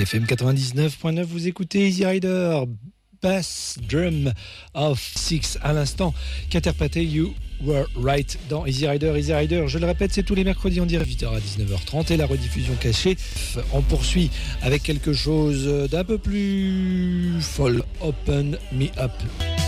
FM 99.9, vous écoutez Easy Rider, Bass Drum of Six à l'instant, qui interprétait You Were Right dans Easy Rider. Easy Rider, je le répète, c'est tous les mercredis en direct 8h à 19h30 et la rediffusion cachée. On poursuit avec quelque chose d'un peu plus folle. Open Me Up.